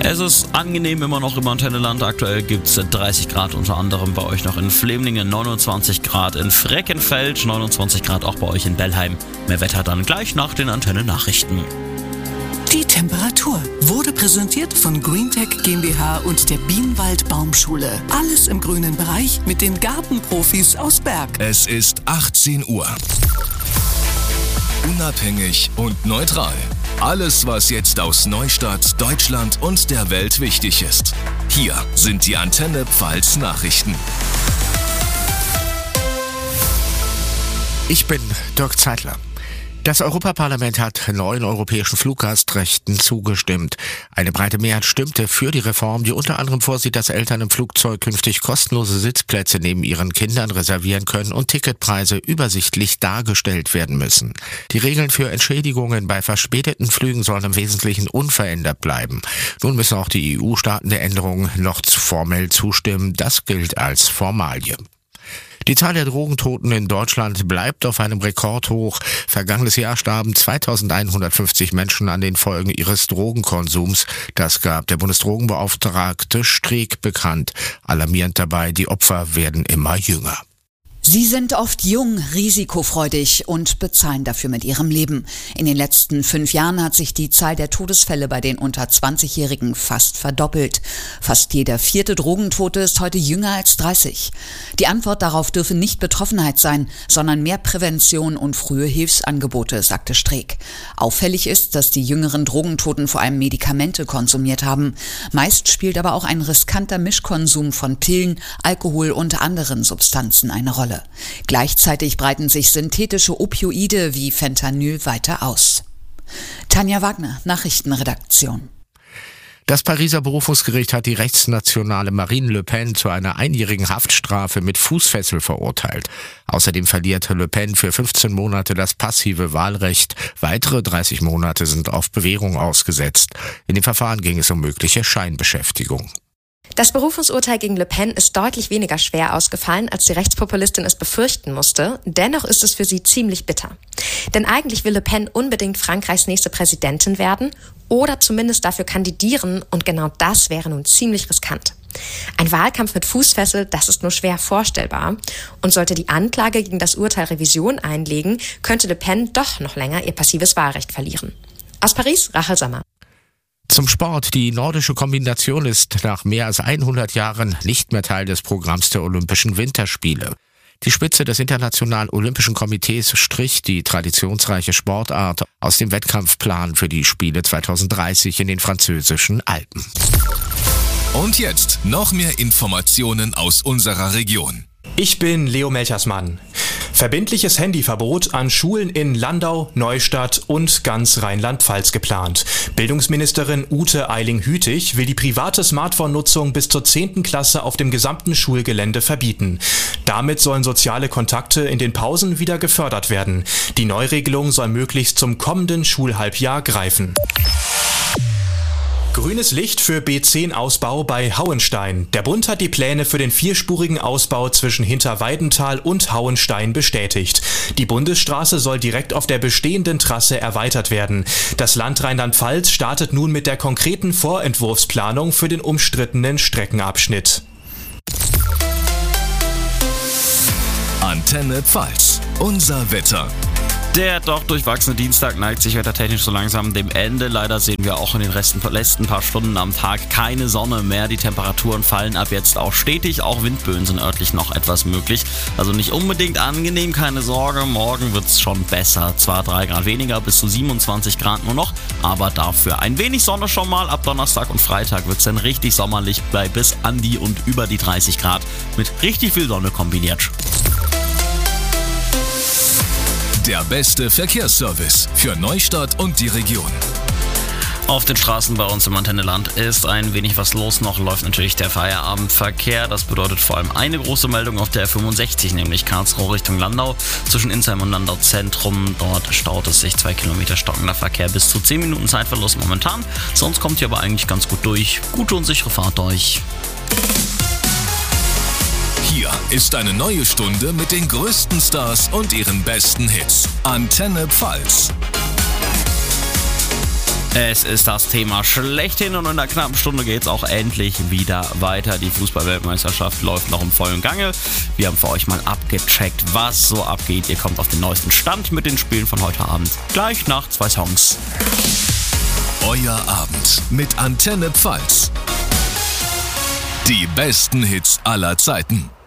Es ist angenehm immer noch im Antenne-Land. Aktuell gibt es 30 Grad, unter anderem bei euch noch in Flemlingen, 29 Grad in Freckenfeld, 29 Grad auch bei euch in Bellheim. Mehr Wetter dann gleich nach den Antenne-Nachrichten. Die Temperatur wurde präsentiert von Greentech GmbH und der Bienenwald Baumschule. Alles im grünen Bereich mit den Gartenprofis aus Berg. Es ist 18 Uhr. Unabhängig und neutral. Alles, was jetzt aus Neustadt, Deutschland und der Welt wichtig ist. Hier sind die Antenne Pfalz Nachrichten. Ich bin Dirk Zeitler. Das Europaparlament hat 9 europäischen Fluggastrechten zugestimmt. Eine breite Mehrheit stimmte für die Reform, die unter anderem vorsieht, dass Eltern im Flugzeug künftig kostenlose Sitzplätze neben ihren Kindern reservieren können und Ticketpreise übersichtlich dargestellt werden müssen. Die Regeln für Entschädigungen bei verspäteten Flügen sollen im Wesentlichen unverändert bleiben. Nun müssen auch die EU-Staaten der Änderung noch formell zustimmen. Das gilt als Formalie. Die Zahl der Drogentoten in Deutschland bleibt auf einem Rekordhoch. Vergangenes Jahr starben 2150 Menschen an den Folgen ihres Drogenkonsums. Das gab der Bundesdrogenbeauftragte Streeck bekannt. Alarmierend dabei, die Opfer werden immer jünger. Sie sind oft jung, risikofreudig und bezahlen dafür mit ihrem Leben. In den letzten 5 Jahren hat sich die Zahl der Todesfälle bei den unter 20-Jährigen fast verdoppelt. Fast jeder 4. Drogentote ist heute jünger als 30. Die Antwort darauf dürfe nicht Betroffenheit sein, sondern mehr Prävention und frühe Hilfsangebote, sagte Streeck. Auffällig ist, dass die jüngeren Drogentoten vor allem Medikamente konsumiert haben. Meist spielt aber auch ein riskanter Mischkonsum von Pillen, Alkohol und anderen Substanzen eine Rolle. Gleichzeitig breiten sich synthetische Opioide wie Fentanyl weiter aus. Tanja Wagner, Nachrichtenredaktion. Das Pariser Berufungsgericht hat die rechtsnationale Marine Le Pen zu einer 1-jährigen Haftstrafe mit Fußfessel verurteilt. Außerdem verliert Le Pen für 15 Monate das passive Wahlrecht. Weitere 30 Monate sind auf Bewährung ausgesetzt. In dem Verfahren ging es um mögliche Scheinbeschäftigung. Das Berufungsurteil gegen Le Pen ist deutlich weniger schwer ausgefallen, als die Rechtspopulistin es befürchten musste. Dennoch ist es für sie ziemlich bitter. Denn eigentlich will Le Pen unbedingt Frankreichs nächste Präsidentin werden oder zumindest dafür kandidieren, und genau das wäre nun ziemlich riskant. Ein Wahlkampf mit Fußfessel, das ist nur schwer vorstellbar. Und sollte die Anklage gegen das Urteil Revision einlegen, könnte Le Pen doch noch länger ihr passives Wahlrecht verlieren. Aus Paris, Rachel Sommer. Zum Sport. Die nordische Kombination ist nach mehr als 100 Jahren nicht mehr Teil des Programms der Olympischen Winterspiele. Die Spitze des Internationalen Olympischen Komitees strich die traditionsreiche Sportart aus dem Wettkampfplan für die Spiele 2030 in den französischen Alpen. Und jetzt noch mehr Informationen aus unserer Region. Ich bin Leo Melchersmann. Verbindliches Handyverbot an Schulen in Landau, Neustadt und ganz Rheinland-Pfalz geplant. Bildungsministerin Ute Eiling-Hütig will die private Smartphone-Nutzung bis zur 10. Klasse auf dem gesamten Schulgelände verbieten. Damit sollen soziale Kontakte in den Pausen wieder gefördert werden. Die Neuregelung soll möglichst zum kommenden Schulhalbjahr greifen. Grünes Licht für B10-Ausbau bei Hauenstein. Der Bund hat die Pläne für den 4-spurigen Ausbau zwischen Hinterweidenthal und Hauenstein bestätigt. Die Bundesstraße soll direkt auf der bestehenden Trasse erweitert werden. Das Land Rheinland-Pfalz startet nun mit der konkreten Vorentwurfsplanung für den umstrittenen Streckenabschnitt. Antenne Pfalz. Unser Wetter. Der doch durchwachsene Dienstag neigt sich wettertechnisch so langsam dem Ende. Leider sehen wir auch in den letzten paar Stunden am Tag keine Sonne mehr. Die Temperaturen fallen ab jetzt auch stetig. Auch Windböen sind örtlich noch etwas möglich. Also nicht unbedingt angenehm, keine Sorge. Morgen wird es schon besser. Zwar 3 Grad weniger, bis zu 27 Grad nur noch. Aber dafür ein wenig Sonne schon mal. Ab Donnerstag und Freitag wird es dann richtig sommerlich bei bis an die und über die 30 Grad. Mit richtig viel Sonne kombiniert. Der beste Verkehrsservice für Neustadt und die Region. Auf den Straßen bei uns im Antenne-Land ist ein wenig was los noch, läuft natürlich der Feierabendverkehr. Das bedeutet vor allem eine große Meldung auf der 65, nämlich Karlsruhe Richtung Landau. Zwischen Insheim und Landau Zentrum, dort staut es sich 2 Kilometer stockender Verkehr, bis zu 10 Minuten Zeitverlust momentan. Sonst kommt ihr aber eigentlich ganz gut durch. Gute und sichere Fahrt euch. Hier ist eine neue Stunde mit den größten Stars und ihren besten Hits. Antenne Pfalz. Es ist das Thema schlechthin und in einer knappen Stunde geht es auch endlich wieder weiter. Die Fußball-Weltmeisterschaft läuft noch im vollen Gange. Wir haben für euch mal abgecheckt, was so abgeht. Ihr kommt auf den neuesten Stand mit den Spielen von heute Abend. Gleich nach 2 Songs. Euer Abend mit Antenne Pfalz. Die besten Hits aller Zeiten.